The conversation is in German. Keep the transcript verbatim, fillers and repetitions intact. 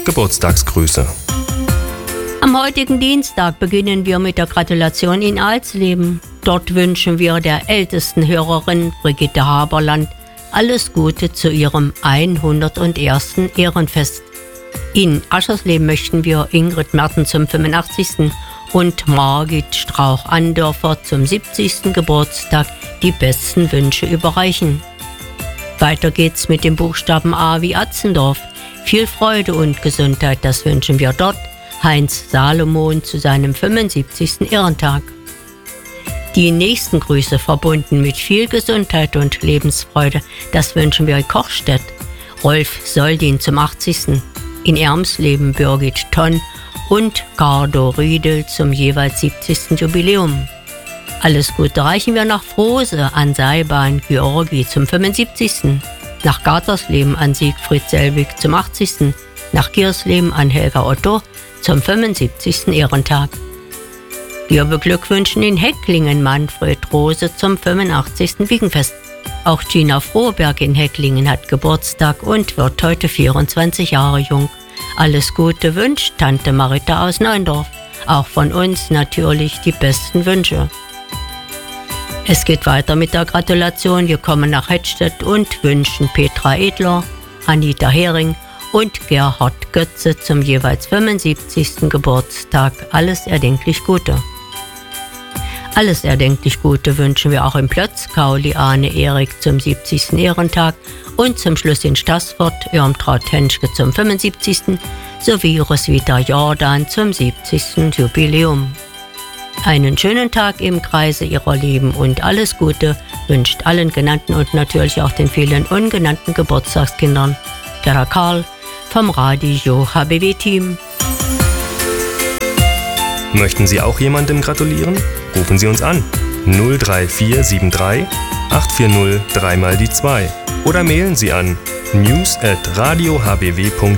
Geburtstagsgrüße. Am heutigen Dienstag beginnen wir mit der Gratulation in Alsleben. Dort wünschen wir der ältesten Hörerin Brigitte Haberland alles Gute zu ihrem hundertersten Ehrenfest. In Aschersleben möchten wir Ingrid Merten zum fünfundachtzigsten und Margit Strauch-Andörfer zum siebzigsten Geburtstag die besten Wünsche überreichen. Weiter geht's mit dem Buchstaben A wie Atzendorf. Viel Freude und Gesundheit, das wünschen wir dort Heinz Salomon zu seinem fünfundsiebzigsten Ehrentag. Die nächsten Grüße verbunden mit viel Gesundheit und Lebensfreude, das wünschen wir in Kochstedt. Rolf Soldin zum achtzigsten In Ermsleben Birgit Tonn und Gardo Riedel zum jeweils siebzigsten Jubiläum. Alles Gute reichen wir nach Frose an Seilbahn Georgi zum fünfundsiebzigsten Nach Gartersleben an Siegfried Selvig zum achtzigsten Nach Giersleben an Helga Otto zum fünfundsiebzigsten Ehrentag. Wir beglückwünschen in Hecklingen Manfred Rose zum fünfundachtzigsten Wiegenfest. Auch Gina Froberg in Hecklingen hat Geburtstag und wird heute vierundzwanzig Jahre jung. Alles Gute wünscht Tante Marita aus Neundorf. Auch von uns natürlich die besten Wünsche. Es geht weiter mit der Gratulation. Wir kommen nach Hettstedt und wünschen Petra Edler, Anita Hering und Gerhard Götze zum jeweils fünfundsiebzigsten Geburtstag alles erdenklich Gute. Alles erdenklich Gute wünschen wir auch in Plötzkau Liane Erik zum siebzigsten Ehrentag und zum Schluss in Stassfurt Irmtraut Henschke zum fünfundsiebzigsten sowie Roswitha Jordan zum siebzigsten Jubiläum. Einen schönen Tag im Kreise ihrer Lieben und alles Gute wünscht allen genannten und natürlich auch den vielen ungenannten Geburtstagskindern der Karl vom Radio H B W-Team. Möchten Sie auch jemandem gratulieren? Rufen Sie uns an null drei vier sieben drei acht vier null drei mal die zwei oder mailen Sie an news at radio h b w punkt